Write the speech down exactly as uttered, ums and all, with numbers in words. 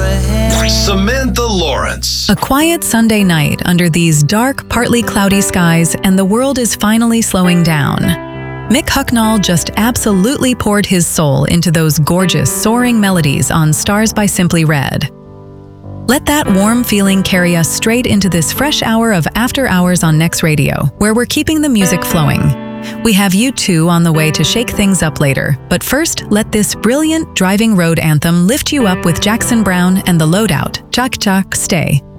ahead. Samantha Lawrence. A quiet Sunday night under these dark, partly cloudy skies, and the world is finally slowing down. Mick Hucknall just absolutely poured his soul into those gorgeous, soaring melodies on Stars by Simply Red. Let that warm feeling carry us straight into this fresh hour of After Hours on Next Radio, where we're keeping the music flowing. We have you two on the way to shake things up later, but first, let this brilliant driving road anthem lift you up with Jackson Browne and The Loadout, Chak Chak Stay.